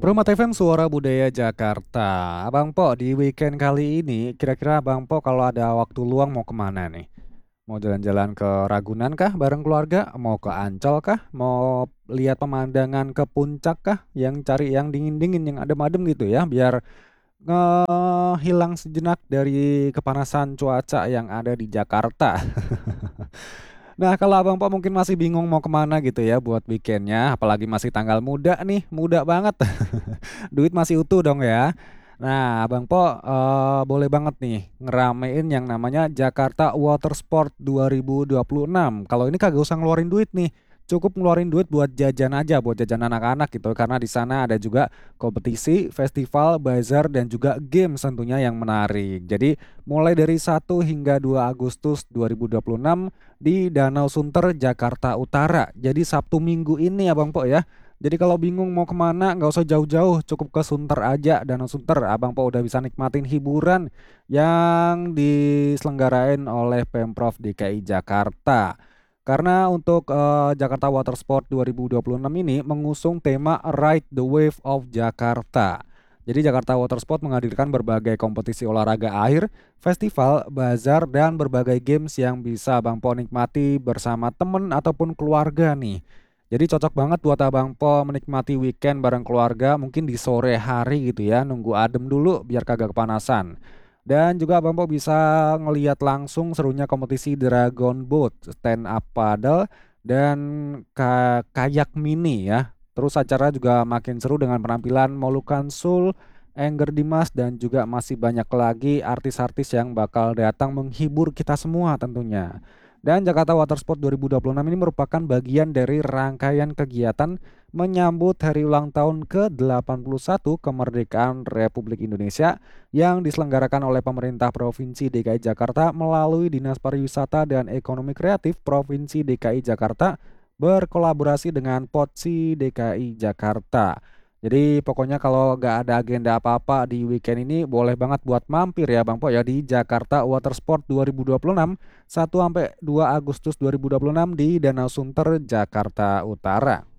Permata FM Suara Budaya Jakarta. Abang Po, di weekend kali ini kira-kira Abang Po kalau ada waktu luang mau kemana nih? Mau jalan-jalan ke Ragunan kah bareng keluarga? Mau ke Ancol kah? Mau lihat pemandangan ke puncak kah? Yang cari yang dingin-dingin, yang adem-adem gitu ya, biar ngehilang sejenak dari kepanasan cuaca yang ada di Jakarta. Nah, kalau Abang Po mungkin masih bingung mau kemana gitu ya buat weekendnya, apalagi masih tanggal muda nih, muda banget. Duit masih utuh dong ya. Nah, Abang Po boleh banget nih ngeramein yang namanya Jakarta Water Sport 2026. Kalau ini kagak usah ngeluarin duit nih. Cukup ngeluarin duit buat jajan aja, buat jajan anak-anak gitu. Karena di sana ada juga kompetisi, festival, bazar, dan juga games tentunya yang menarik. Jadi mulai dari 1 hingga 2 Agustus 2026 di Danau Sunter, Jakarta Utara. Jadi Sabtu Minggu ini Abang Po ya. Jadi kalau bingung mau kemana, nggak usah jauh-jauh, cukup ke Sunter aja, Danau Sunter. Abang Po udah bisa nikmatin hiburan yang diselenggarain oleh Pemprov DKI Jakarta. Karena untuk Jakarta Water Sport 2026 ini mengusung tema Ride the Wave of Jakarta. Jadi Jakarta Water Sport menghadirkan berbagai kompetisi olahraga air, festival, bazar, dan berbagai games yang bisa Abang Po nikmati bersama temen ataupun keluarga nih. Jadi cocok banget buat Abang Po menikmati weekend bareng keluarga mungkin di sore hari gitu ya, nunggu adem dulu biar kagak kepanasan. Dan juga Abang Po bisa ngeliat langsung serunya kompetisi Dragon Boat, stand up paddle, dan kayak mini ya. Terus acara juga makin seru dengan penampilan Moluccan Soul, Engger Dimas, dan juga masih banyak lagi artis-artis yang bakal datang menghibur kita semua tentunya. Dan Jakarta Water Sport 2026 ini merupakan bagian dari rangkaian kegiatan menyambut hari ulang tahun ke-81 kemerdekaan Republik Indonesia yang diselenggarakan oleh pemerintah Provinsi DKI Jakarta melalui Dinas Pariwisata dan Ekonomi Kreatif Provinsi DKI Jakarta berkolaborasi dengan POTSI DKI Jakarta. Jadi pokoknya kalau nggak ada agenda apa-apa di weekend ini boleh banget buat mampir ya Bang Po ya di Jakarta Water Sport 2026 1 sampai 2 Agustus 2026 di Danau Sunter, Jakarta Utara.